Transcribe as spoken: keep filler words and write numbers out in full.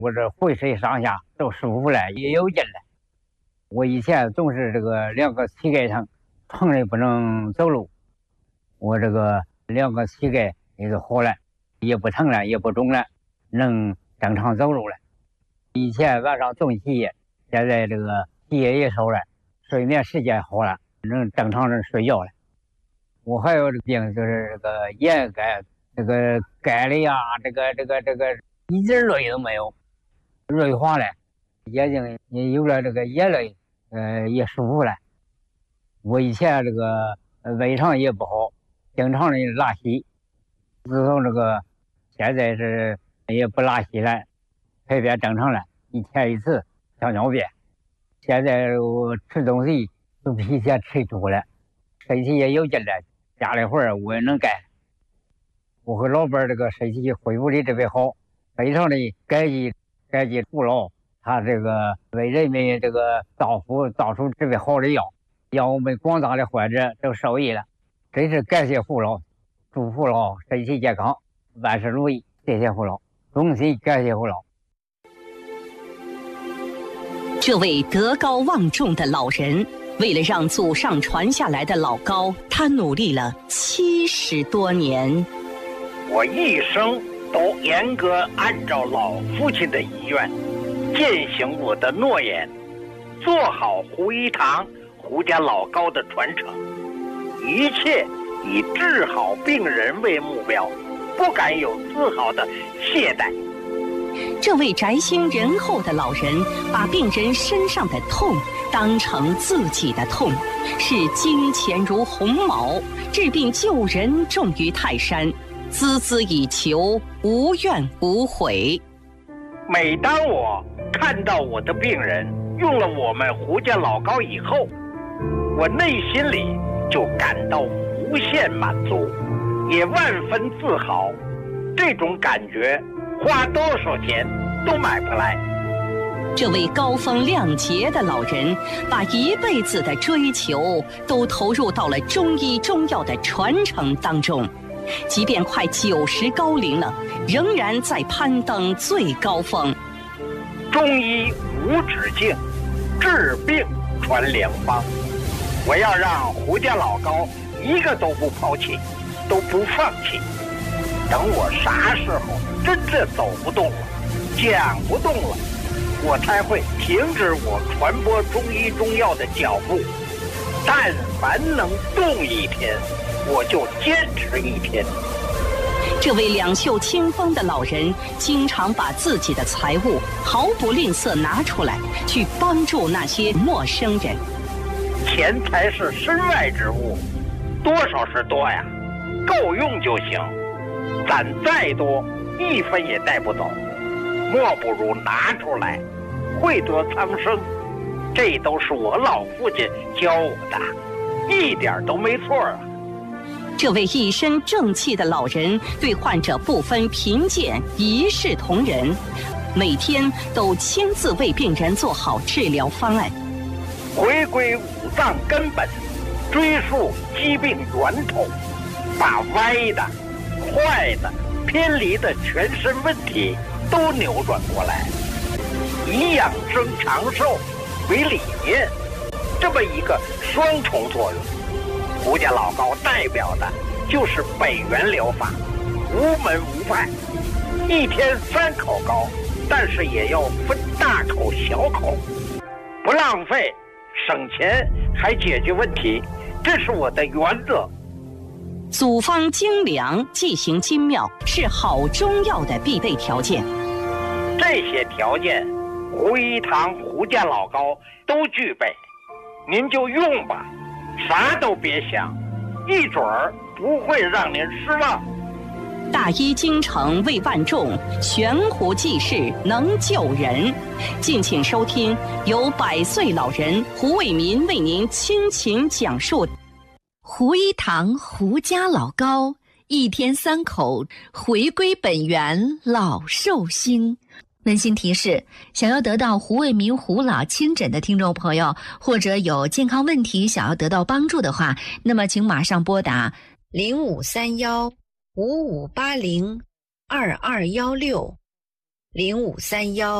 我这浑身上下都舒服了，也有劲了。我以前总是这个两个膝盖疼，疼的不能走路，我这个两个膝盖也就好了，也不疼了，也不肿了，能正常走路了。以前晚上总起夜，现在这个起夜也少了，睡眠时间好了，能正常的睡觉了。我还有这个病，就是这个眼干，这个干的呀，这个这个这个一点泪都没有，锐化了，眼睛也有了这个眼泪，呃，也舒服了。我以前这个胃肠也不好，经常的拉稀，自从这个现在是也不拉稀了，排便正常了，一天一次小尿便。现在我吃东西都比以前吃多了，身体也有劲了，家里活儿我也能干。我和老伴儿这个身体恢复的特别好，非常的感激感激父老，他这个为人民这个造福造出特别好的药，让我们广大的患者都受益了，真是感谢父老，祝父老身体健康，万事如意，谢谢父老，衷心感谢父老。 这位德高望重的老人，为了让祖上传下来的老高，他努力了七十多年。 我一生都严格按照老父亲的遗愿，践行我的诺言，做好胡一堂胡家老高的传承，一切以治好病人为目标，不敢有丝毫的懈怠。 这位宅心仁厚的老人，把病人身上的痛当成自己的痛，视金钱如鸿毛，治病救人重于泰山，孜孜以求，无怨无悔。 每当我看到我的病人用了我们胡家老高以后，我内心里就感到无限满足，也万分自豪。这种感觉花多少钱都买不来。 这位高风亮节的老人，把一辈子的追求都投入到了中医中药的传承当中，即便快九十高龄了，仍然在攀登最高峰。 中医无止境，治病传良方。我要让胡家老高一个都不抛弃，都不放弃。等我啥时候真正走不动了，讲不动了，我才会停止我传播中医中药的脚步。但凡能动一天，我就坚持一天。 这位两袖清风的老人，经常把自己的财物毫不吝啬拿出来，去帮助那些陌生人。 钱财是身外之物，多少是多呀，够用就行。攒再多，一分也带不走，莫不如拿出来，惠泽苍生。这都是我老父亲教我的，一点都没错啊。 这位一身正气的老人，对患者不分贫贱，一视同仁，每天都亲自为病人做好治疗方案， 回归五脏根本，追溯疾病源头，把歪的、坏的、偏离的全身问题都扭转过来，以养生长寿为理念，这么一个双重作用。胡家老高代表的就是北元疗法，无门无派，一天三口高，但是也要分大口小口，不浪费，省钱还解决问题，这是我的原则。 组方精良，剂行精妙，是好中药的必备条件。 这些条件，胡一堂胡家老高都具备，您就用吧，啥都别想，一准儿不会让您失望。 大医精诚为万众，悬壶济世能救人。敬请收听由百岁老人胡伟民为您倾情讲述胡一堂胡家老高，一天三口，回归本源，老寿星。温馨提示：想要得到胡伟民胡老亲诊的听众朋友，或者有健康问题想要得到帮助的话，那么请马上拨打零五三幺五五八零二二幺六零五三幺。